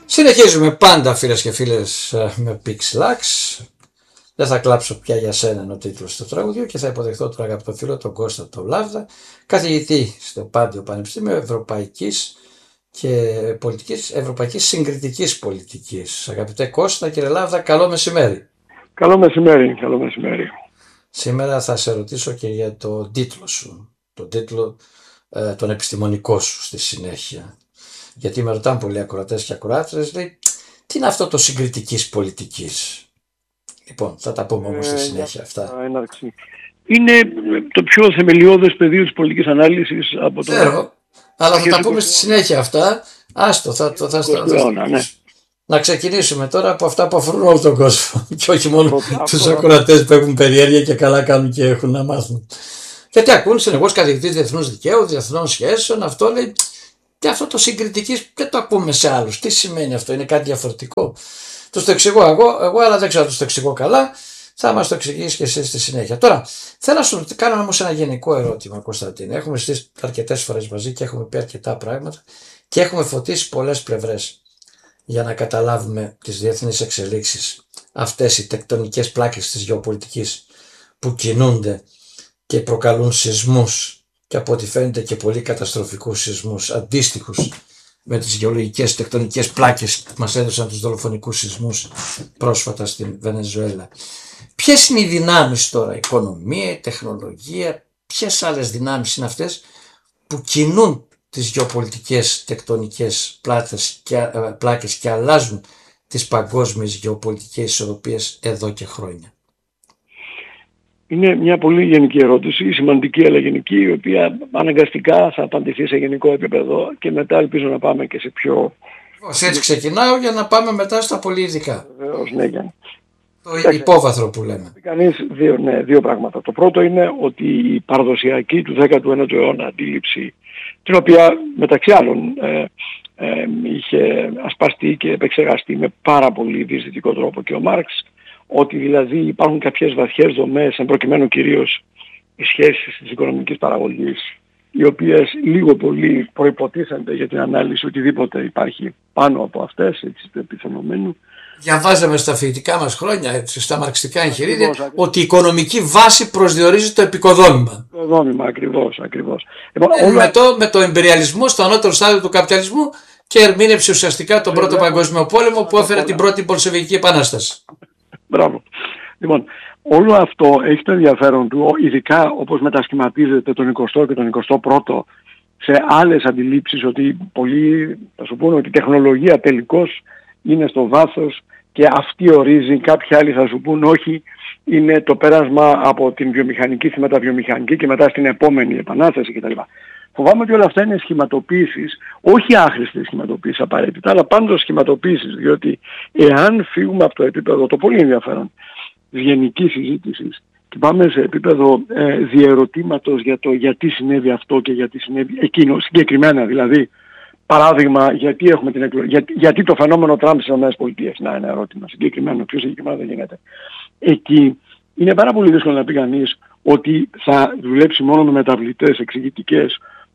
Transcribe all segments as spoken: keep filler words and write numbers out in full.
Συνεχίζουμε πάντα, φίλες και φίλες, με Pixelax. Δεν θα κλάψω πια για σένα, είναι ο τίτλος του τραγουδιού, και θα υποδεχτώ τον αγαπητό φίλο, τον Κώστα τον Λάβδα, καθηγητή στο Πάντιο Πανεπιστήμιο Ευρωπαϊκής και πολιτικής, Ευρωπαϊκής Συγκριτικής Πολιτικής. Αγαπητέ Κώστα, κύριε Λάβδα, καλό μεσημέρι. Καλό μεσημέρι, καλό μεσημέρι. Σήμερα θα σε ρωτήσω και για τον τίτλο σου, τον τίτλο ε, τον επιστημονικό σου στη συνέχεια. Γιατί με ρωτάνε πολλοί ακροατές και ακροάτρες, λέει, τι είναι αυτό το συγκριτικής πολιτικής. Λοιπόν, θα τα πούμε όμως στη συνέχεια ε, αυτά. Έναρξη. Είναι το πιο θεμελιώδες πεδίο της πολιτικής ανάλυσης από το... Ξέρω, αλλά θα τα πούμε στη συνέχεια αυτά. Άστο, θα, θα, θα, θα, θα, ναι. Να ξεκινήσουμε τώρα από αυτά που αφορούν όλο τον κόσμο και όχι μόνο τους ακροατές που έχουν περιέργεια και καλά κάνουν και έχουν να μάθουν. Γιατί ακούν συνεχώς καθηγητής διεθνούς δικαίου, διεθνών σχέσεων, αυτό λέει, και αυτό το συγκριτικής δεν το ακούμε σε άλλους. Τι σημαίνει αυτό, είναι κάτι διαφορετικό. Τους το εξηγώ εγώ, εγώ αλλά δεν ξέρω να τους το εξηγώ καλά. Θα μας το εξηγήσει και εσύ στη συνέχεια. Τώρα, θέλω να σου κάνω όμως ένα γενικό ερώτημα, Κωνσταντίνε. Έχουμε στήσει αρκετές φορές μαζί και έχουμε πει αρκετά πράγματα και έχουμε φωτίσει πολλές πλευρές για να καταλάβουμε τις διεθνείς εξελίξεις. Αυτές οι τεκτονικές πλάκες της γεωπολιτικής που κινούνται και προκαλούν σεισμούς, και από ό,τι φαίνεται και πολύ καταστροφικούς σεισμούς αντίστοιχους με τις γεωλογικές τεκτονικές πλάκες που μας έδωσαν τους δολοφονικούς σεισμούς πρόσφατα στην Βενεζουέλα. Ποιες είναι οι δυνάμεις τώρα, η οικονομία, η τεχνολογία, ποιες άλλες δυνάμεις είναι αυτές που κινούν τις γεωπολιτικές τεκτονικές πλάκες και, πλάκες και αλλάζουν τις παγκόσμιες γεωπολιτικές ισορροπίες εδώ και χρόνια? Είναι μια πολύ γενική ερώτηση, σημαντική αλλά γενική, η οποία αναγκαστικά θα απαντηθεί σε γενικό επίπεδο και μετά ελπίζω να πάμε και σε πιο... Έτσι ξεκινάω για να πάμε μετά στα πολύ ειδικά. Βεβαίως, ναι, για... Το Κοίταξε, υπόβαθρο που λέμε. Κανείς δύο, ναι, δύο πράγματα. Το πρώτο είναι ότι η παραδοσιακή του δέκατου ένατου αιώνα αντίληψη, την οποία μεταξύ άλλων ε, ε, είχε ασπαστεί και επεξεργαστεί με πάρα πολύ διαισθητικό τρόπο και ο Μάρξ, ότι δηλαδή υπάρχουν κάποιες βαθιές δομές, εν προκειμένου κυρίως οι σχέσεις της οικονομικής παραγωγής, οι οποίες λίγο πολύ προϋποτίθενται για την ανάλυση οτιδήποτε υπάρχει πάνω από αυτές, έτσι του επιθυμωμένου. Διαβάζαμε στα φοιτητικά μας χρόνια, έτσι, στα μαρξιστικά εγχειρίδια, ακριβώς, ότι η οικονομική βάση προσδιορίζει το επικοδόμημα. Το επικοδόμημα, ακριβώς, ακριβώς. Λοιπόν, ε, με, το, με το εμπειριαλισμό στο ανώτερο στάδιο του καπιταλισμού και ερμήνευσε ουσιαστικά τον Πρώτο Παγκόσμιο Πόλεμο που έφερε την πρώτη Πολσεβική Επανάσταση. Μπράβο. Λοιπόν, όλο αυτό έχει το ενδιαφέρον του, ειδικά όπως μετασχηματίζεται τον εικοστό και τον εικοστό πρώτο σε άλλες αντιλήψεις, ότι πολλοί θα σου πούνε ότι η τεχνολογία τελικώς είναι στο βάθος και αυτή ορίζει, κάποιοι άλλοι θα σου πούνε όχι, είναι το πέρασμα από την βιομηχανική στη μεταβιομηχανική και μετά στην επόμενη επανάσταση κτλ. Φοβάμαι ότι όλα αυτά είναι σχηματοποίησεις, όχι άχρηστες σχηματοποίησεις απαραίτητα, αλλά πάντως σχηματοποίησεις, διότι εάν φύγουμε από το επίπεδο, το πολύ ενδιαφέρον, της γενικής συζήτησης και πάμε σε επίπεδο ε, διερωτήματος για το γιατί συνέβη αυτό και γιατί συνέβη εκείνο, συγκεκριμένα δηλαδή, παράδειγμα, γιατί, έχουμε την εκλογή, για, γιατί το φαινόμενο Τραμπ στις ΗΠΑ, να ένα ερώτημα συγκεκριμένο, πιο συγκεκριμένο δεν γίνεται. Εκεί είναι πάρα πολύ δύσκολο να πει κανείς ότι θα δουλέψει μόνο με μεταβλητές εξηγητικές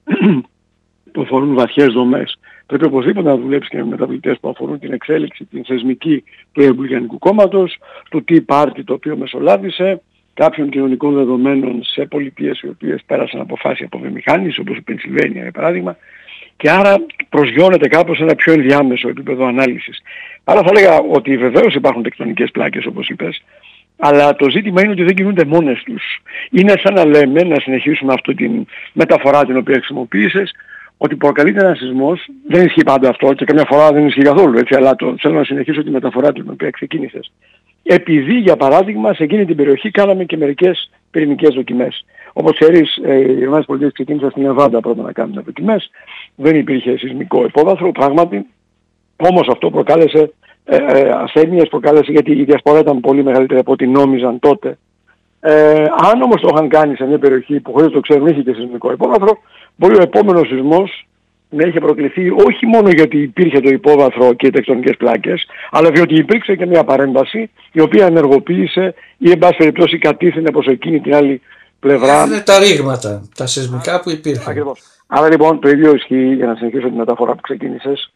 που αφορούν βαθιές δομές. Πρέπει οπωσδήποτε να δουλέψει και με μεταβλητές που αφορούν την εξέλιξη, την θεσμική του Ρεπουμπλικανικού κόμματος, του Tea Party το οποίο μεσολάβησε, κάποιων κοινωνικών δεδομένων σε πολιτείες οι οποίες πέρασαν αποφάσεις από βιομηχάνηση, όπως η Πενσιλβένια για παράδειγμα, και άρα προσγειώνεται κάπως ένα πιο ενδιάμεσο επίπεδο ανάλυσης. Άρα θα έλεγα ότι βεβαίως υπάρχουν τεκτονικές πλάκες όπως είπες, αλλά το ζήτημα είναι ότι δεν κινούνται μόνες τους. Είναι σαν να λέμε, να συνεχίσουμε αυτή τη μεταφορά την οποία χρησιμοποίησες, ότι προκαλείται ένας σεισμός, δεν ισχύει πάντα αυτό και καμιά φορά δεν ισχύει καθόλου, έτσι, αλλά το, θέλω να συνεχίσω τη μεταφορά την οποία ξεκίνησες. Επειδή, για παράδειγμα, σε εκείνη την περιοχή κάναμε και μερικές πυρηνικές δοκιμές. Όπως ξέρεις, οι ΗΠΑ ξεκίνησαν στην Νεβάντα πρώτα να κάνουν δοκιμές, δεν υπήρχε σεισμικό υπόβαθρο, πράγματι, όμως αυτό προκάλεσε ε, ε, ασθένειες, προκάλεσε γιατί η διασπορά ήταν πολύ μεγαλύτερη από ό,τι νόμιζαν τότε. Ε, αν όμως το είχαν κάνει σε μια περιοχή που χωρίς το ξέρουν είχε και σεισμικό υπόβαθρο, μπορεί ο επόμενος σεισμός να είχε προκληθεί όχι μόνο γιατί υπήρχε το υπόβαθρο και οι τεκτονικές πλάκες, αλλά διότι υπήρξε και μια παρέμβαση η οποία ενεργοποίησε ή εν πάση περιπτώσει κατήφθηνε προς εκείνη την άλλη πλευρά. Είναι τα ρήγματα, τα σεισμικά που υπήρχαν. Ακριβώς. Άρα λοιπόν το ίδιο ισχύει, για να συνεχίσω τη μεταφορά που ξεκίνησες,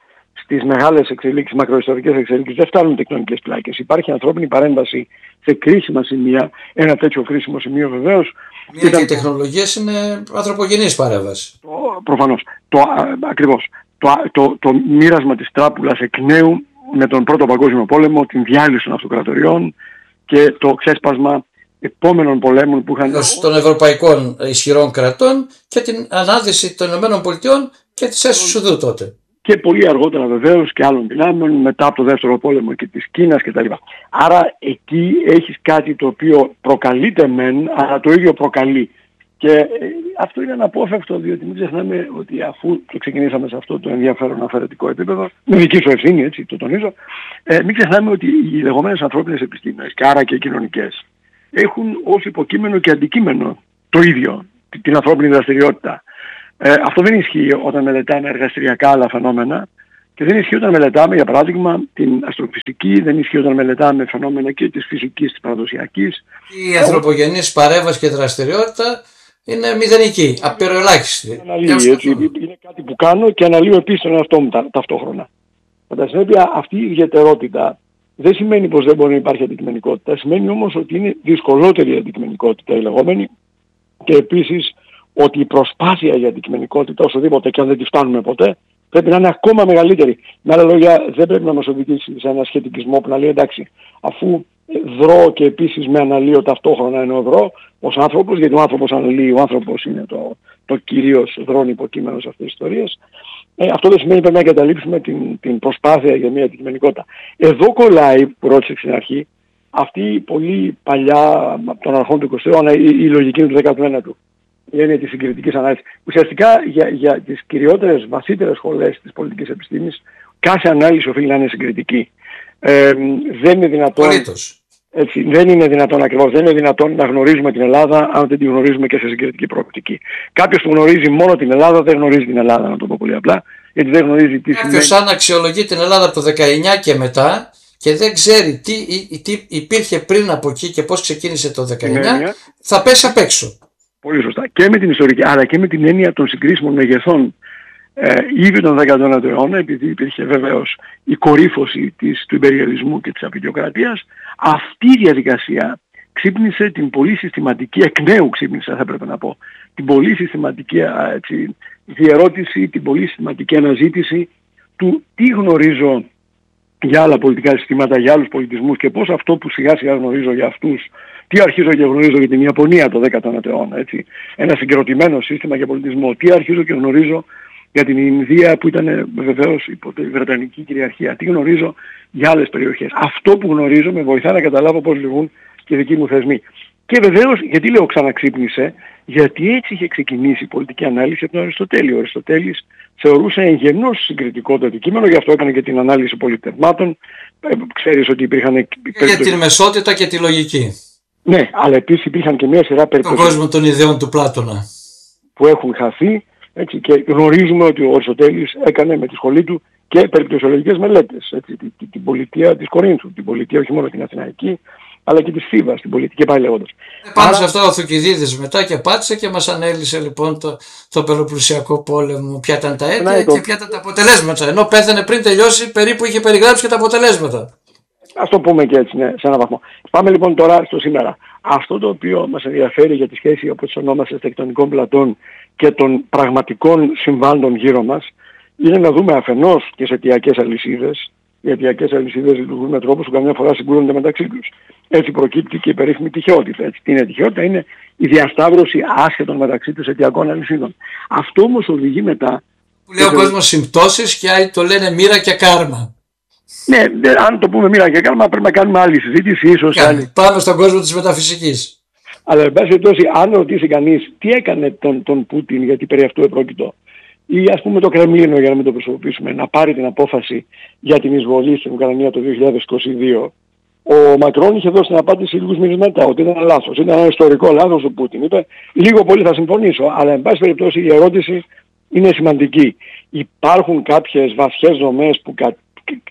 στις μεγάλες εξελίξεις, μακροϊστορικές εξελίξεις, δεν φτάνουν τεκτονικές πλάκες. Υπάρχει ανθρώπινη παρέμβαση σε κρίσιμα σημεία. Ένα τέτοιο κρίσιμο σημείο βεβαίως. Μια και οι τεχνολογίες είναι ανθρωπογενής παρέμβαση. Προφανώς. Το, ακριβώς. Το, το, το μοίρασμα της τράπουλας εκ νέου με τον Πρώτο Παγκόσμιο Πόλεμο, την διάλυση των αυτοκρατοριών και το ξέσπασμα επόμενων πολέμων που είχαν... των ευρωπαϊκών ισχυρών κρατών και την ανάδυση των Ηνωμένων Πολιτειών και της έσουσουδού τότε. Και πολύ αργότερα βεβαίως και άλλων δυνάμεων μετά από το Δεύτερο Πόλεμο και της Κίνας κτλ. Άρα εκεί έχεις κάτι το οποίο προκαλείται μεν, αλλά το ίδιο προκαλεί. Και ε, αυτό είναι αναπόφευκτο, διότι μην ξεχνάμε ότι αφού το ξεκινήσαμε σε αυτό το ενδιαφέρον αφαιρετικό επίπεδο, με δική σου ευθύνη, έτσι το τονίζω, ε, μην ξεχνάμε ότι οι λεγόμενες ανθρώπινες επιστήμες, και άρα και οι κοινωνικές, έχουν ως υποκείμενο και αντικείμενο το ίδιο, την ανθρώπινη δραστηριότητα. Ε, αυτό δεν ισχύει όταν μελετάμε εργαστηριακά άλλα φαινόμενα και δεν ισχύει όταν μελετάμε, για παράδειγμα, την αστροφυσική, δεν ισχύει όταν μελετάμε φαινόμενα και της φυσικής, της παραδοσιακής. Η ανθρωπογενής παρέμβαση και δραστηριότητα είναι μηδενική, απειροελάχιστη. Είναι κάτι που κάνω και αναλύω επίσης τον εαυτό μου τα, ταυτόχρονα. Κατά συνέπεια, αυτή η ιδιαιτερότητα δεν σημαίνει πως δεν μπορεί να υπάρχει αντικειμενικότητα, σημαίνει όμως ότι είναι δυσκολότερη η αντικειμενικότητα η λεγόμενη και επίσης ότι η προσπάθεια για αντικειμενικότητα, οσοδήποτε και αν δεν τη φτάνουμε ποτέ, πρέπει να είναι ακόμα μεγαλύτερη. Με άλλα λόγια, δεν πρέπει να μας οδηγήσει σε ένα σχετικισμό που να λέει εντάξει, αφού δρώ και επίσης με αναλύω ταυτόχρονα ενώ δρώ ως άνθρωπος, γιατί ο άνθρωπος αναλύει, ο άνθρωπος είναι το, το κυρίως δρόν υποκείμενο σε αυτές τις ιστορίες. Ε, αυτό δεν σημαίνει πρέπει να εγκαταλείψουμε την, την προσπάθεια για μια αντικειμενικότητα. Εδώ κολλάει, που ρώτησε στην αρχή, αυτή η πολύ παλιά από τον αρχών του εικοστού αιώνα η, η λογική του δέκατου ένατου. Η έννοια της συγκριτικής ανάλυσης. Ουσιαστικά για, για τις κυριότερες, βασίτερες σχολές της πολιτικής επιστήμης, κάθε ανάλυση οφείλει να είναι συγκριτική. Ε, δεν είναι δυνατόν, έτσι, δεν είναι δυνατόν ακριβώς, δεν είναι δυνατόν να γνωρίζουμε την Ελλάδα αν δεν τη γνωρίζουμε και σε συγκριτική προοπτική. Κάποιος που γνωρίζει μόνο την Ελλάδα δεν γνωρίζει την Ελλάδα, να το πω πολύ απλά, γιατί δεν γνωρίζει τι σημαίνει. Κάποιος αν αξιολογεί την Ελλάδα από το δεκαεννιά και μετά και δεν ξέρει τι, τι υπήρχε πριν από εκεί και πώς ξεκίνησε το δεκαεννιά, ναι, θα πέσει απ' έξω. Πολύ σωστά. Και με την ιστορική, αλλά και με την έννοια των συγκρίσιμων μεγεθών. Ε, ήδη τον δέκατο ένατο αιώνα, επειδή υπήρχε βεβαίως η κορύφωση της, του υπεριαλισμού και της απεικιοκρατίας, αυτή η διαδικασία ξύπνησε την πολύ συστηματική, εκ νέου ξύπνησε θα έπρεπε να πω, την πολύ συστηματική έτσι, διερώτηση, την πολύ συστηματική αναζήτηση του τι γνωρίζω για άλλα πολιτικά συστήματα, για άλλους πολιτισμούς και πώς αυτό που σιγά σιγά γνωρίζω για αυτούς, τι αρχίζω και γνωρίζω για την Ιαπωνία το δέκατο ένατο αιώνα, έτσι, ένα συγκροτημένο σύστημα για πολιτισμό, τι αρχίζω και γνωρίζω για την Ινδία που ήταν βεβαίως υπό τη Βρετανική κυριαρχία, τι γνωρίζω για άλλες περιοχές. Αυτό που γνωρίζω με βοηθά να καταλάβω πώς λειτουργούν και οι δικοί μου θεσμοί. Και βεβαίως, γιατί λέω ξαναξύπνησε, γιατί έτσι είχε ξεκινήσει η πολιτική ανάλυση από τον Αριστοτέλη. Ο Αριστοτέλης θεωρούσε εγγενώς συγκριτικό το αντικείμενο, γι' αυτό έκανε και την ανάλυση πολιτευμάτων. Ε, ξέρεις ότι υπήρχαν... Για την μεσότητα και τη λογική. Ναι, αλλά επίσης υπήρχαν και μια σειρά περιπτώσεις... Τον κόσμο των ιδεών του Πλάτωνα. Που έχουν χαθεί, έτσι, και γνωρίζουμε ότι ο Αριστοτέλης έκανε με τη σχολή του και περιπτωσιολογικές μελέτες. Έτσι, την, την, την πολιτεία της Κορίνθου, την πολιτεία όχι μόνο την Αθηναϊκή, αλλά και της Φίβας, την πολιτική πάλι λέγοντας. Πάνω Άρα... σε αυτό ο Θουκυδίδης μετά και πάτησε και μας ανέλησε λοιπόν το, το Πελοποννησιακό πόλεμο, ποια ήταν τα αίτια και ποια ήταν τα αποτελέσματα. Ενώ πέθανε πριν τελειώσει, περίπου είχε περιγράψει και τα αποτελέσματα. Ας το πούμε και έτσι, ναι, σε έναν βαθμό. Πάμε λοιπόν τώρα στο σήμερα. Αυτό το οποίο μας ενδιαφέρει για τη σχέση, όπως ονόμασε, τεκτονικών πλατών και των πραγματικών συμβάντων γύρω μας, είναι να δούμε αφενός τις αιτιακές αλυσίδες. Οι αιτιακές αλυσίδες λειτουργούν με τρόπους που καμιά φορά συγκρούονται μεταξύ τους. Έτσι προκύπτει και η περίφημη τυχαιότητα. Έτσι, τι είναι τυχαιότητα? Είναι η διασταύρωση άσχετων μεταξύ τους αιτιακών αλυσίδων. Αυτό όμως οδηγεί μετά... Που λέει ο κόσμος συμπτώσεις και άλλοι το λένε μοίρα και κάρμα. Ναι, αν το πούμε μοίρα και κάρμα πρέπει να κάνουμε άλλη συζήτηση ίσως. Άλλη. Πάμε στον κόσμο της μεταφυσικής. Αλλά εν πάση περιπτώσει, αν ρωτήσει κανείς τι έκανε τον, τον Πούτιν, γιατί περί αυτού επρόκειτο, ή ας πούμε το Κρεμλίνο, για να μην το προσωπήσουμε, να πάρει την απόφαση για την εισβολή στην Ουκρανία το δύο χιλιάδες είκοσι δύο, ο Μακρόν είχε δώσει την απάντηση λίγους μήνες μετά ότι ήταν λάθος. Ήταν ένα ιστορικό λάθος ο Πούτιν. Είπε λίγο πολύ θα συμφωνήσω, αλλά εν πάση περιπτώσει η ερώτηση είναι σημαντική. Υπάρχουν κάποιες βαθιές δομές που κα...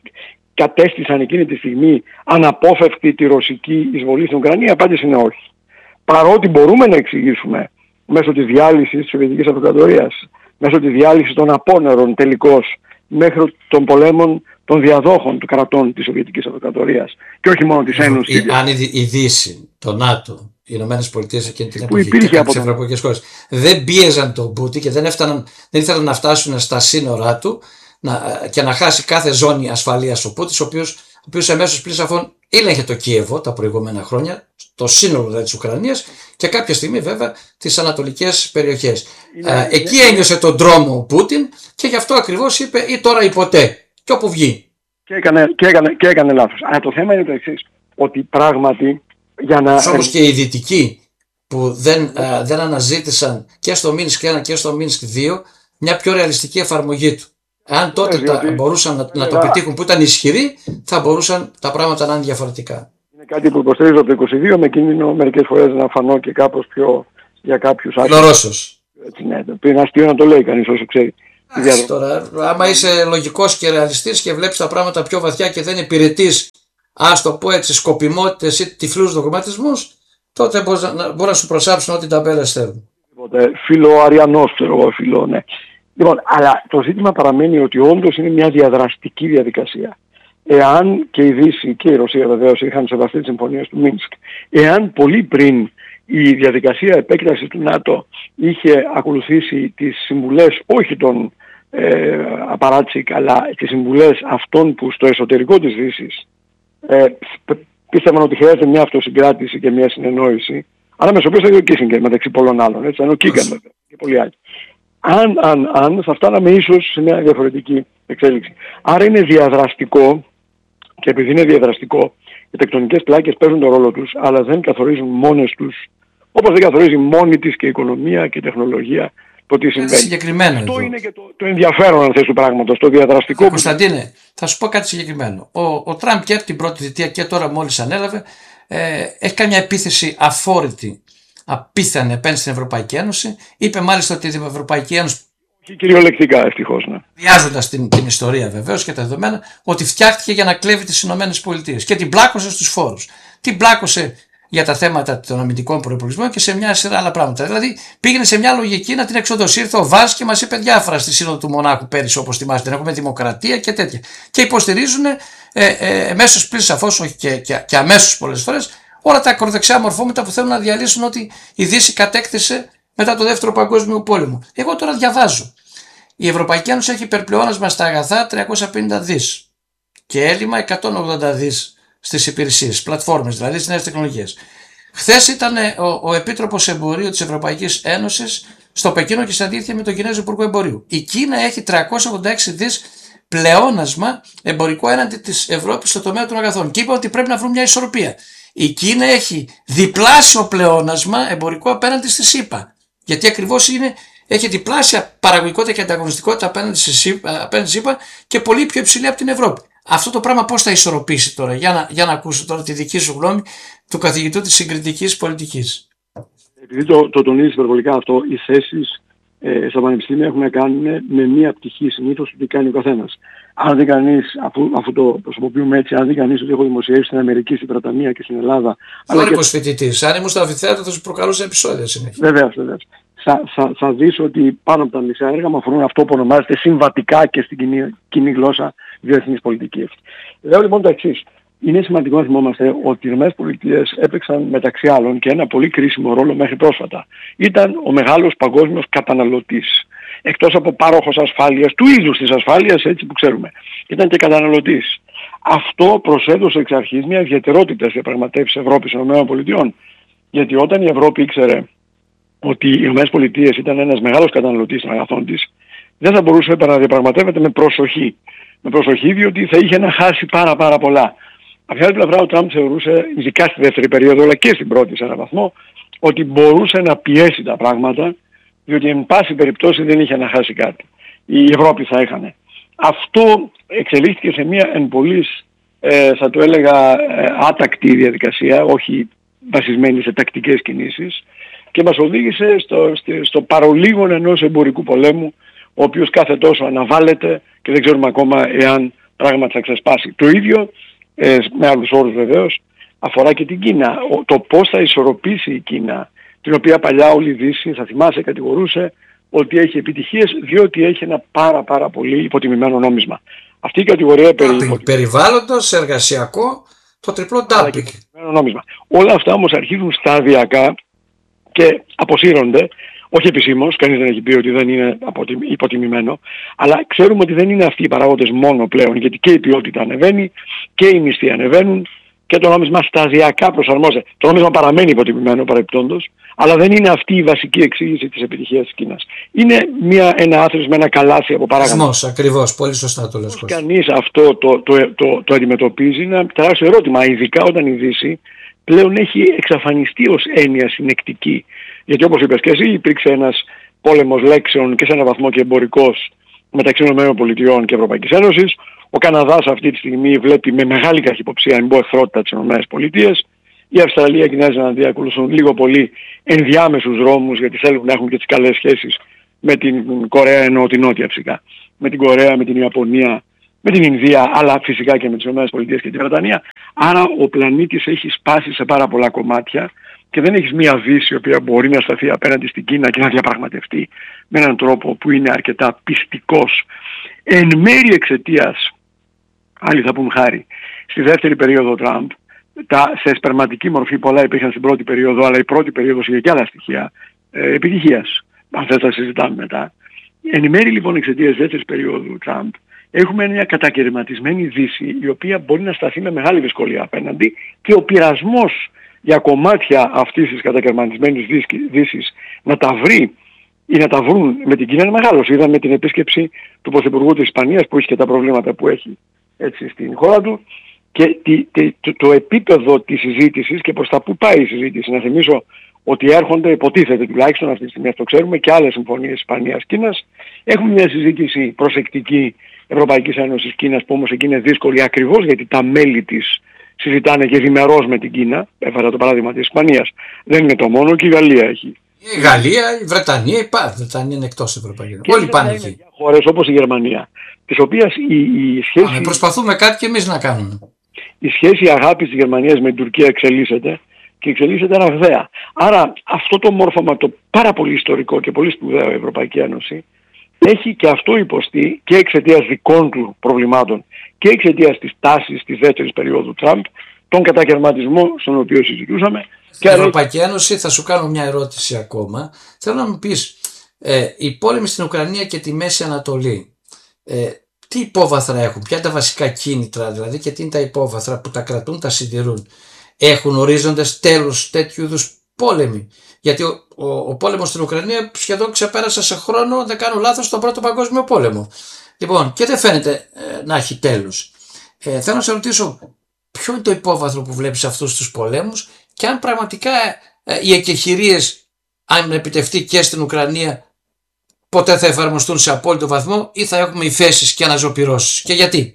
κατέστησαν εκείνη τη στιγμή αναπόφευκτη τη ρωσική εισβολή στην Ουκρανία? Η απάντηση είναι όχι. Παρότι μπορούμε να εξηγήσουμε μέσω της διάλυσης της Σοβιετικής Αυτοκρατορίας, μέσω της διάλυσης των απόνερων τελικώς μέχρι των πολέμων των διαδόχων των κρατών της Σοβιετικής Αυτοκρατορίας και όχι μόνο της Ένωσης. Αν η Δύση, το ΝΑΤΟ, οι Ηνωμένες Πολιτείες εκείνη την εποχή και τις ευρωπαϊκές χώρες δεν πίεζαν τον Πούτιν και δεν, έφταναν, δεν ήθελαν να φτάσουν στα σύνορά του να, και να χάσει κάθε ζώνη ασφαλείας ο Πούτιν, ο οποίος, ο οποίος εμέσως πλην σαφών ήλεγχε το Κίεβο τα προηγούμενα χρόνια, το σύνολο δηλαδή της Ουκρανίας και κάποια στιγμή βέβαια τις ανατολικές περιοχές. Είναι, ε, εκεί είναι, ένιωσε τον δρόμο ο Πούτιν και γι' αυτό ακριβώς είπε ή τώρα ή ποτέ και όπου βγει. Και έκανε, και έκανε, και έκανε λάθος. Αλλά το θέμα είναι το εξής, ότι πράγματι για να... Όμως και οι δυτικοί που δεν, α, δεν αναζήτησαν και στο Μίνσκ ένα και στο Μίνσκ δύο μια πιο ρεαλιστική εφαρμογή του. Αν τότε τα μπορούσαν να, να το πετύχουν που ήταν ισχυροί, θα μπορούσαν τα πράγματα να είναι διαφορετικά. Είναι κάτι που υποστηρίζω από το είκοσι δύο με κίνδυνο μερικές φορές να φανώ και κάπως πιο για κάποιους άξιους. Ρώσος. Ναι, είναι αστείο να το λέει κανείς όσο ξέρει. Άς, τώρα, άμα είσαι λογικός και ρεαλιστής και βλέπεις τα πράγματα πιο βαθιά και δεν υπηρετείς, ας το πω έτσι, σκοπιμότητες ή τυφλούς δογματισμούς, τότε μπορεί να, μπορεί να σου προσάψουν ό,τι ταμπέλες θέλουν. Φίλο Αριανός, ξέρω εγώ, φίλο, ναι. Λοιπόν, αλλά το ζήτημα παραμένει ότι όντως είναι μια διαδραστική διαδικασία. Εάν και η Δύση και η Ρωσία βεβαίως είχαν σεβαστεί τις συμφωνίες του Μίνσκ, εάν πολύ πριν η διαδικασία επέκτασης του ΝΑΤΟ είχε ακολουθήσει τις συμβουλές, όχι των ε, Απαράτσικ, αλλά τις συμβουλές αυτών που στο εσωτερικό της Δύσης ε, πίστευαν ότι χρειάζεται μια αυτοσυγκράτηση και μια συνεννόηση, ανάμεσα στο οποίο ήταν ο Κίσινγκερ μεταξύ πολλών άλλων, έτσι, ήταν ο Κίγκαν βέβαια και πολλοί άλλοι. Αν, αν, αν, θα φτάναμε ίσως σε μια διαφορετική εξέλιξη. Άρα είναι διαδραστικό και επειδή είναι διαδραστικό, οι τεκτονικές πλάκες παίζουν τον ρόλο τους, αλλά δεν καθορίζουν μόνες τους, όπως δεν καθορίζει μόνη της και η οικονομία και η τεχνολογία το τι συμβαίνει. Συγκεκριμένο Αυτό εδώ. είναι και το, το ενδιαφέρον αν θες του πράγματος, το διαδραστικό. Ε, Κωνσταντίνε, θα σου πω κάτι συγκεκριμένο. Ο, ο Τραμπ και από την πρώτη θητεία και τώρα μόλις ανέλαβε, ε, έχει κάνει μια επίθεση αφόρητη, απίθανη απέναντι στην Ευρωπαϊκή Ένωση. Είπε μάλιστα ότι η Ευρωπαϊκή Ένωση, και κυριολεκτικά ευτυχώς, ναι. Διάζοντας την, την ιστορία βεβαίως και τα δεδομένα, ότι φτιάχτηκε για να κλέβει τις Ηνωμένες Πολιτείες και την πλάκωσε στους φόρους. Την πλάκωσε για τα θέματα των αμυντικών προϋπολογισμών και σε μια σειρά άλλα πράγματα. Δηλαδή πήγαινε σε μια λογική να την εξοδώσει. Ήρθε ο Βάζ και μας είπε διάφορα στη Σύνοδο του Μονάχου πέρυσι, όπως θυμάστε. Έχουμε δημοκρατία και τέτοια. Και υποστηρίζουν ε, ε, εμέσως πλην σαφώς, όχι και, και, και αμέσως πολλές φορές, όλα τα ακροδεξιά μορφώματα που θέλουν να διαλύσουν ότι η Δύση κατέκτησε μετά το Δεύτερο Παγκόσμιο Πόλεμο. Εγώ τώρα διαβάζω. Η Ευρωπαϊκή Ένωση έχει υπερπλεόνασμα στα αγαθά τριακόσια πενήντα δις και έλλειμμα εκατόν ογδόντα δις στις υπηρεσίες, πλατφόρμες, δηλαδή στις νέες τεχνολογίες. Χθες ήταν ο, ο Επίτροπος Εμπορίου της Ευρωπαϊκής Ένωσης στο Πεκίνο και συναντήθηκε με τον Κινέζο Υπουργό Εμπορίου. Η Κίνα έχει τριακόσια ογδόντα έξι δις πλεόνασμα εμπορικό έναντι της Ευρώπης στο τομέα των αγαθών και είπε ότι πρέπει να βρουν μια ισορροπία. Η Κίνα έχει διπλάσιο πλεόνασμα εμπορικό απέναντι στη ΣΥΠΑ. Γιατί ακριβώς είναι, έχει διπλάσια παραγωγικότητα και ανταγωνιστικότητα απέναντι στη ΣΥΠΑ και πολύ πιο υψηλή από την Ευρώπη. Αυτό το πράγμα πώς θα ισορροπήσει τώρα, για να, για να ακούσω τώρα τη δική σου γνώμη του καθηγητού της συγκριτικής πολιτικής. Επειδή το, το τονίζεις υπερβολικά αυτό, οι θέσεις ε, στα πανεπιστήμια έχουν να κάνουν με μία πτυχή συνήθως του τι κάνει ο καθένας. Αν δει κανείς, αφού, αφού το προσωποποιούμε έτσι, αν δει κανείς ότι έχω δημοσιεύσει στην Αμερική, στην Βρετανία και στην Ελλάδα. Φόρικος και... φοιτητής. Αν ήμουν στο αμφιθέατρο θα σου προκαλούσε επεισόδια συνέχεια. Βεβαίως, βεβαίως. Θα, θα, θα δεις ότι πάνω από τα μισά έργα μου αφορούν αυτό που ονομάζεται συμβατικά και στην κοινή, κοινή γλώσσα διεθνής πολιτική. Λέω λοιπόν το εξής. Είναι σημαντικό να θυμόμαστε ότι οι ΗΠΑ έπαιξαν μεταξύ άλλων και ένα πολύ κρίσιμο ρόλο μέχρι πρόσφατα. Ήταν ο μεγάλος παγκόσμιος καταναλωτής. Εκτός από πάροχος ασφάλειας, του είδους της ασφάλειας, έτσι που ξέρουμε. Ήταν και καταναλωτής. Αυτό προσέδωσε εξ αρχής μια ιδιαιτερότητα στις διαπραγματεύσεις Ευρώπης και ΗΠΑ. Γιατί όταν η Ευρώπη ήξερε ότι οι ΗΠΑ ήταν ένας μεγάλος καταναλωτής των αγαθών της, δεν θα μπορούσε να διαπραγματεύεται με προσοχή. Με προσοχή διότι θα είχε να χάσει πάρα πάρα πολλά. Από την άλλη πλευρά ο Τραμπ θεωρούσε, ειδικά στη δεύτερη περίοδο αλλά και στην πρώτη σε έναν βαθμό, ότι μπορούσε να πιέσει τα πράγματα, διότι εν πάση περιπτώσει δεν είχε να χάσει κάτι. Η Ευρώπη θα έχανε. Αυτό εξελίχθηκε σε μια εν πολλής, ε, θα το έλεγα, ε, άτακτη διαδικασία, όχι βασισμένη σε τακτικές κινήσεις, και μας οδήγησε στο, στο, στο παρολίγον ενός εμπορικού πολέμου, ο οποίος κάθε τόσο αναβάλλεται και δεν ξέρουμε ακόμα εάν πράγματι θα ξεσπάσει. Το ίδιο, ε, με άλλους όρους βεβαίως, αφορά και την Κίνα. Ο, το πώς θα ισορροπήσει η Κίνα, την οποία παλιά όλη η Δύση, θα θυμάσαι, κατηγορούσε ότι έχει επιτυχίες διότι έχει ένα πάρα πάρα πολύ υποτιμημένο νόμισμα. Αυτή η κατηγορία περί... περιβάλλοντος, εργασιακό, το τριπλό ντάμπινγκ. Νόμισμα. Όλα αυτά όμως αρχίζουν σταδιακά και αποσύρονται, όχι επισήμως, κανείς δεν έχει πει ότι δεν είναι υποτιμημένο, αλλά ξέρουμε ότι δεν είναι αυτοί οι παράγοντες μόνο πλέον, γιατί και η ποιότητα ανεβαίνει και οι μισθοί ανεβαίνουν και το νόμισμα σταδιακά προσαρμόζεται. Το νόμισμα παραμένει υποτιμημένο παρεπτόντως, αλλά δεν είναι αυτή η βασική εξήγηση της επιτυχίας της Κίνας. Είναι μια, ένα άθροισμα, ένα καλάθι από παράγοντες. Ακριβώς, πολύ σωστά το λες. Πώς κανείς αυτό το, το, το, το, το αντιμετωπίζει είναι ένα τεράστιο ερώτημα, ειδικά όταν η Δύση πλέον έχει εξαφανιστεί ως έννοια συνεκτική. Γιατί όπως είπες και εσύ, υπήρξε ένας πόλεμος λέξεων και σε έναν βαθμό και εμπορικός μεταξύ ΗΠΑ και Ευρωπαϊκής Ένωσης. Ο Καναδάς αυτή τη στιγμή βλέπει με μεγάλη καχυποψία, μην πω εχθρότητα τις ΗΠΑ. Η Αυστραλία και η Νέα Ζηλανδία ακολουθούν λίγο πολύ ενδιάμεσους δρόμους, γιατί θέλουν να έχουν και τις καλές σχέσεις με την Κορέα, εννοώ την Νότια φυσικά, με την Κορέα, με την Ιαπωνία, με την Ινδία, αλλά φυσικά και με τις ΗΠΑ και τη Βρετανία. Άρα ο πλανήτης έχει σπάσει σε πάρα πολλά κομμάτια και δεν έχεις μία Δύση η οποία μπορεί να σταθεί απέναντι στην Κίνα και να διαπραγματευτεί με έναν τρόπο που είναι αρκετά πιστικός. Εν μέρει εξαιτίας, άλλοι θα πούν χάρη, στη δεύτερη περίοδο Τραμπ, τα, σε σπερματική μορφή πολλά υπήρχαν στην πρώτη περίοδο, αλλά η πρώτη περίοδος είχε και άλλα στοιχεία ε, επιτυχίας. Αν θες τα συζητάμε μετά. Εν μέρει λοιπόν εξαιτίας της δεύτερης περίοδου Τραμπ, έχουμε μια κατακαιρματισμένη Δύση η οποία μπορεί να σταθεί με μεγάλη δυσκολία απέναντι και ο πειρασμός για κομμάτια αυτής της κατακαιρματισμένης Δύσης να τα βρει ή να τα βρουν με την Κίνα είναι μεγάλος. Είδαμε την επίσκεψη του Πρωθυπουργού της Ισπανίας που έχει και τα προβλήματα που έχει έτσι στην χώρα του και τη, τη, το, το επίπεδο της συζήτησης και προς τα που πάει η συζήτηση. Να θυμίσω ότι έρχονται, υποτίθεται τουλάχιστον αυτή τη στιγμή, αυτό ξέρουμε, και άλλες συμφωνίες Ισπανίας-Κίνας. Έχουμε μια συζήτηση προσεκτική Ευρωπαϊκής Ένωσης Κίνας που όμως εκεί είναι δύσκολη ακριβώς γιατί τα μέλη της συζητάνε και διμερώς με την Κίνα. Έφερα το παράδειγμα της Ισπανίας. Δεν είναι το μόνο και η Γαλλία έχει. Η Γαλλία, η Βρετανία, η Βρετανία είναι εκτός της Ευρωπαϊκής Ένωσης. Όλοι πάνε εκεί. Χώρες όπως η Γερμανία, τις οποίες η, η σχέση... Άμε, προσπαθούμε κάτι και εμείς να κάνουμε. Η σχέση αγάπης της Γερμανίας με την Τουρκία εξελίσσεται και εξελίσσεται ραγδαία. Άρα αυτό το μόρφωμα το πάρα πολύ ιστορικό και πολύ σπουδαίο η Ευρωπαϊκή Ένωση έχει και αυτό υποστεί και εξαιτίας δικών του προβλημάτων και εξαιτίας της τάσης της δεύτερης περίοδου Τραμπ, τον κατακαιρματισμό στον οποίο συζητούσαμε. Στην Ευρωπαϊκή Ένωση θα σου κάνω μια ερώτηση ακόμα. Θέλω να μου πεις, ε, οι πόλεμοι στην Ουκρανία και τη Μέση Ανατολή, ε, τι υπόβαθρα έχουν, ποια είναι τα βασικά κίνητρα δηλαδή και τι είναι τα υπόβαθρα που τα κρατούν, τα συντηρούν. Έχουν ορίζοντες τέλους τέτοιου είδους πόλεμοι. Γιατί ο, ο, ο πόλεμος στην Ουκρανία σχεδόν ξεπέρασε σε χρόνο, δεν κάνω λάθος, τον Πρώτο Παγκόσμιο Πόλεμο. Λοιπόν, και δεν φαίνεται ε, να έχει τέλους. Ε, θέλω να σε ρωτήσω, ποιο είναι το υπόβαθρο που βλέπεις αυτούς τους πολέμους και αν πραγματικά ε, οι εκεχηρίες, αν επιτευχθεί και στην Ουκρανία, ποτέ θα εφαρμοστούν σε απόλυτο βαθμό ή θα έχουμε υφέσεις και αναζωπυρώσεις και γιατί.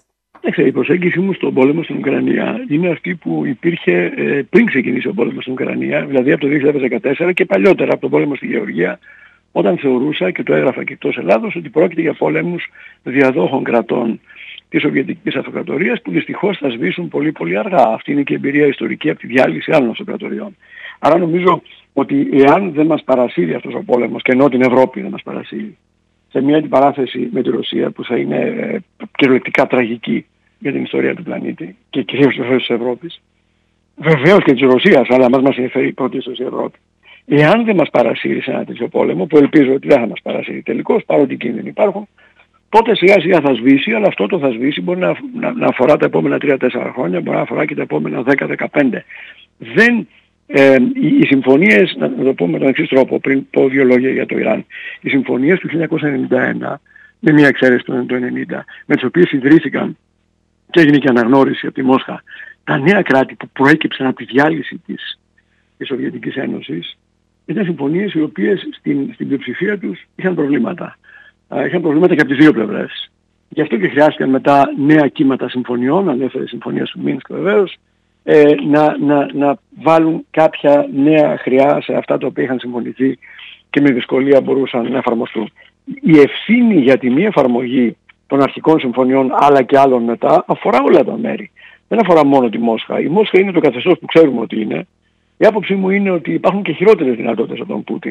Η προσέγγιση μου στον πόλεμο στην Ουκρανία είναι αυτή που υπήρχε ε, πριν ξεκινήσει ο πόλεμος στην Ουκρανία, δηλαδή από το δύο χιλιάδες δεκατέσσερα και παλιότερα από τον πόλεμο στη Γεωργία, όταν θεωρούσα και το έγραφα και εκτός Ελλάδος ότι πρόκειται για πόλεμους διαδόχων κρατών της Σοβιετικής Αυτοκρατορίας που δυστυχώς θα σβήσουν πολύ πολύ αργά. Αυτή είναι και η εμπειρία ιστορική από τη διάλυση άλλων αυτοκρατοριών. Άρα νομίζω ότι εάν δεν μας παρασύρει αυτός ο πόλεμος, και ενώ την Ευρώπη δεν μας παρασύρει, σε μια αντιπαράθεση με τη Ρωσία που θα είναι ε, κυριολεκτικά τραγική για την ιστορία του πλανήτη και κυρίως της Ευρώπης, βεβαίως και της Ρωσίας, αλλά μας μας ενδιαφέρει πρωτίστως η Ευρώπη. Εάν δεν μας παρασύρει σε ένα τέτοιο πόλεμο, που ελπίζω ότι δεν θα μας παρασύρει τελικώς, παρότι κίνδυνοι υπάρχουν, τότε σιγά σιγά θα σβήσει, αλλά αυτό το θα σβήσει μπορεί να, να, να αφορά τα επόμενα τρία τέσσερα χρόνια, μπορεί να αφορά και τα επόμενα δέκα δεκαπέντε. Δεν, ε, οι, οι συμφωνίες, να, να το πούμε με τον εξής τρόπο, πριν πω δύο λόγια για το Ιράν, οι συμφωνίες του χίλια εννιακόσια ενενήντα ένα, με μια εξαίρεση του ενενήντα, με τις οποίες ιδρύθηκαν και έγινε και αναγνώριση από τη Μόσχα, τα νέα κράτη που προέκυψαν από τη διάλυση της, της Σοβιετικής Ένωσης, ήταν συμφωνίες οι οποίες στην, στην πλειοψηφία τους είχαν προβλήματα. Uh, είχαν προβλήματα και από τις δύο πλευρές. Γι' αυτό και χρειάστηκαν μετά νέα κύματα συμφωνιών, ανέφερε συμφωνία του Μίνσκ βεβαίως, ε, να, να, να βάλουν κάποια νέα χρειά σε αυτά τα οποία είχαν συμφωνηθεί και με δυσκολία μπορούσαν να εφαρμοστούν. Η ευθύνη για τη μη εφαρμογή των αρχικών συμφωνιών αλλά και άλλων μετά αφορά όλα τα μέρη. Δεν αφορά μόνο τη Μόσχα. Η Μόσχα είναι το καθεστώς που ξέρουμε ότι είναι. Η άποψή μου είναι ότι υπάρχουν και χειρότερες δυνατότητες από τον Πούτιν.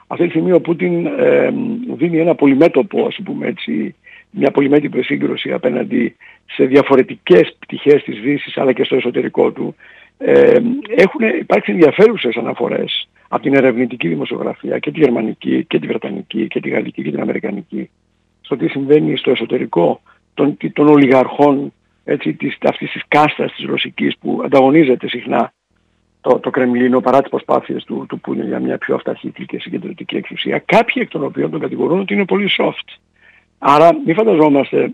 Αυτή τη στιγμή ο Πούτιν ε, δίνει ένα πολυμέτωπο, ας πούμε έτσι, μια πολυμέτωπη σύγκρουση απέναντι σε διαφορετικές πτυχές της Δύσης αλλά και στο εσωτερικό του. Ε, έχουν υπάρξει ενδιαφέρουσες αναφορές από την ερευνητική δημοσιογραφία και τη γερμανική και τη βρετανική και τη γαλλική και την αμερικανική στο τι συμβαίνει στο εσωτερικό των, των ολιγαρχών, έτσι, της, αυτής της κάστας της ρωσικής που ανταγωνίζεται συχνά το, το Κρεμλίνο παρά τις προσπάθειες του, του Πούτιν για μια πιο αυταρχική και συγκεντρωτική εξουσία. Κάποιοι εκ των οποίων τον κατηγορούν ότι είναι πολύ soft. Άρα μην φανταζόμαστε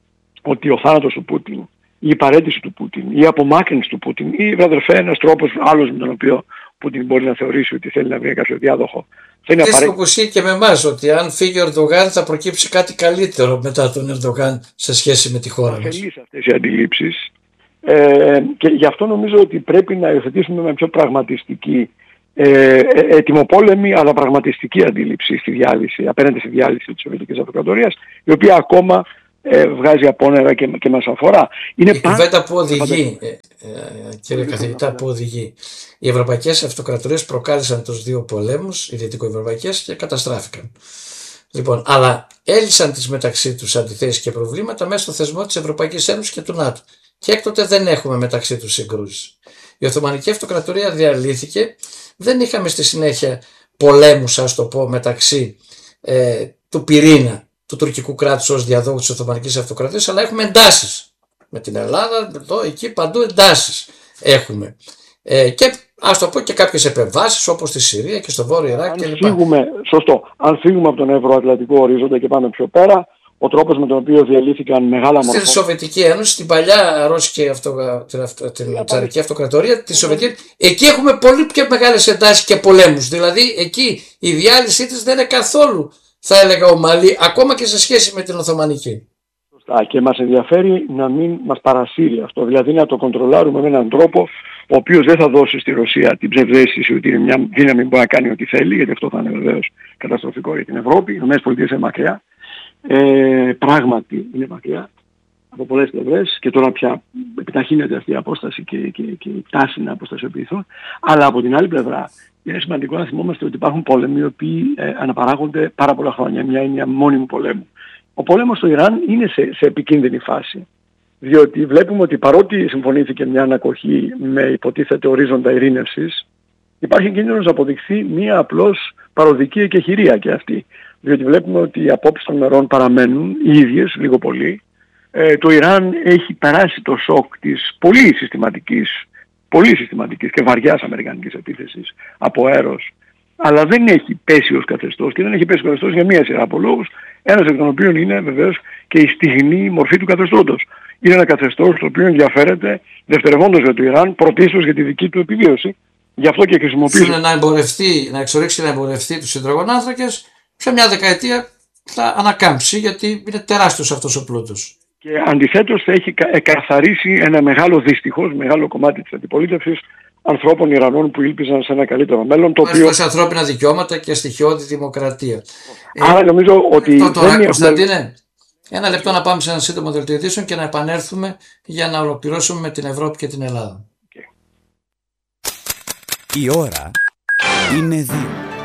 ότι ο θάνατος του Πούτιν, η παραίτηση του Πούτιν, η απομάκρυνση του Πούτιν ή βραδερφέ ένας τρόπος άλλος με τον οποίο ο Πούτιν μπορεί να θεωρήσει ότι θέλει να βρει κάποιο διάδοχο. Αυτό που ισχύει και με εμάς, ότι αν φύγει ο Ερντογάν θα προκύψει κάτι καλύτερο μετά τον Ερντογάν σε σχέση με τη χώρα μας. Αφελείς αυτές οι αντιλήψεις ε, και γι' αυτό νομίζω ότι πρέπει να υιοθετήσουμε με πιο πραγματιστική ε, ετοιμοπόλεμη αλλά πραγματιστική αντίληψη στη διάλυση, απέναντι στη διάλυση της Σοβιετικής Αυτοκρατορίας, η οποία ακόμα ε, βγάζει απόνερα και, και μας αφορά. Είναι η κουβέντα που οδηγεί, ε, ε, κύριε καθηγητά, που οδηγεί. Οι ευρωπαϊκές αυτοκρατορίες προκάλεσαν τους δύο πολέμους, οι δυτικοευρωπαϊκές, και καταστράφηκαν. Λοιπόν, αλλά έλυσαν τις μεταξύ τους αντιθέσεις και προβλήματα μέσα στο θεσμό της Ευρωπαϊκής Ένωσης και του ΝΑΤΟ. Και έκτοτε δεν έχουμε μεταξύ τους συγκρούσεις. Η Οθωμανική Αυτοκρατορία διαλύθηκε, δεν είχαμε στη συνέχεια πολέμους, ας το πω, μεταξύ ε, του πυρήνα του τουρκικού κράτους ως διαδόχου της Οθωμανικής Αυτοκρατορίας, αλλά έχουμε εντάσεις. Με την Ελλάδα, εδώ, εκεί, παντού εντάσεις έχουμε. Ε, και ας το πω και κάποιες επεμβάσεις όπως στη Συρία και στο Βόρειο Ιράκ κλπ. Σωστό. Αν φύγουμε από τον ευρωατλαντικό ορίζοντα και πάμε πιο πέρα, ο τρόπος με τον οποίο διαλύθηκαν μεγάλα μορφώματα. Στη Σοβιετική Ένωση, στην παλιά Ρώσικη αυτο, την, αυτο, την Τσαρική Αυτοκρατορία, τη Σοβιετική, εκεί έχουμε πολύ πιο μεγάλες εντάσεις και πολέμους. Δηλαδή εκεί η διάλυσή της δεν είναι καθόλου, θα έλεγα, ομαλή, ακόμα και σε σχέση με την Οθωμανική. Σωστά. Και μας ενδιαφέρει να μην μας παρασύρει αυτό. Δηλαδή να το κοντρολάρουμε με έναν τρόπο ο οποίος δεν θα δώσει στη Ρωσία την ψευδαίσθηση ότι είναι μια δύναμη που μπορεί να κάνει ό,τι θέλει, γιατί αυτό θα είναι βεβαίως καταστροφικό για την Ευρώπη. Οι ΗΠΑ είναι μακριά. Ε, πράγματι είναι μακριά από πολλές πλευρές και τώρα πια επιταχύνεται αυτή η απόσταση και, και, και η τάση να αποστασιοποιηθούν. Αλλά από την άλλη πλευρά είναι σημαντικό να θυμόμαστε ότι υπάρχουν πόλεμοι οι οποίοι ε, αναπαράγονται πάρα πολλά χρόνια. Μια είναι μια μόνιμου πολέμου. Ο πόλεμος στο Ιράν είναι σε, σε επικίνδυνη φάση. Διότι βλέπουμε ότι παρότι συμφωνήθηκε μια ανακοχή με υποτίθεται ορίζοντα ειρήνευσης, υπάρχει κίνδυνος να αποδειχθεί μια απλώς παροδική εκεχηρία και αυτή. Διότι βλέπουμε ότι οι απόψεις των μερών παραμένουν οι ίδιες, λίγο πολύ. Ε, το Ιράν έχει περάσει το σοκ της πολύ συστηματικής, πολύ συστηματικής και βαριάς αμερικανικής επίθεσης από αέρος. Αλλά δεν έχει πέσει ως καθεστώς και δεν έχει πέσει ως καθεστώς για μία σειρά από λόγους, ένας εκ των οποίων είναι βεβαίως και η στιγνή μορφή του καθεστώτος. Είναι ένα καθεστώς το οποίο ενδιαφέρεται δευτερευόντως για το Ιράν, πρωτίστως για τη δική του επιβίωση. Γι' αυτό και χρησιμοποιεί. Θέλει να εμπορευτεί, να εξορίξει να εμπορευτεί τους υδρογονάνθρακες, σε μια δεκαετία θα ανακάμψει, γιατί είναι τεράστιος αυτός ο πλούτος. Και αντιθέτως θα έχει εκαθαρίσει ένα μεγάλο, δυστυχώς μεγάλο κομμάτι της αντιπολίτευσης ανθρώπων Ιρανών που ήλπιζαν σε ένα καλύτερο μέλλον. Το οποίο... σε ανθρώπινα δικαιώματα και στοιχειώδη δημοκρατία. Άρα ε, νομίζω ότι. Το τώρα, Κωνσταντίνε, ένα λεπτό να πάμε σε ένα σύντομο δελτίο ειδήσεων και να επανέλθουμε για να ολοκληρώσουμε με την Ευρώπη και την Ελλάδα. Okay. Η ώρα είναι δύο.